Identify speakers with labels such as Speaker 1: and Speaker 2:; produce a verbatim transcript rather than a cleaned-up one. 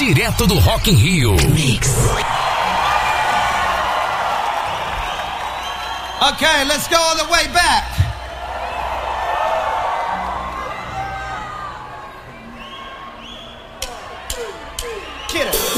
Speaker 1: direto do Rock in Rio. Mix.
Speaker 2: Okay, let's go all the way back. Get it.